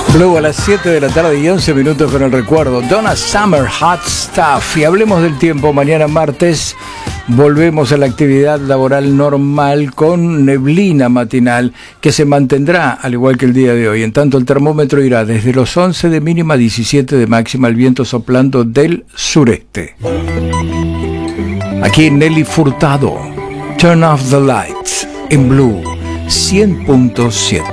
Luego a las 7 de la tarde y 11 minutos con el recuerdo. Donna Summer, Hot Stuff. Y hablemos del tiempo. Mañana martes volvemos a la actividad laboral normal con neblina matinal que se mantendrá al igual que el día de hoy. En tanto el termómetro irá desde los 11 de mínima a 17 de máxima, el viento soplando del sureste. Aquí Nelly Furtado. Turn off the lights en Blue 100.7.